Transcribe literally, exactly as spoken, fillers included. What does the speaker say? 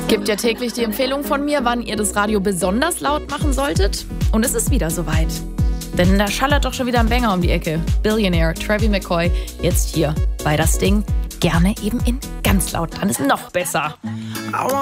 Gibt ja täglich die Empfehlung von mir, wann ihr das Radio besonders laut machen solltet. Und es ist wieder soweit. Denn da schallert doch schon wieder ein Banger um die Ecke. Billionaire, Travie McCoy, jetzt hier bei Das Ding. Gerne eben in ganz laut, dann ist noch besser.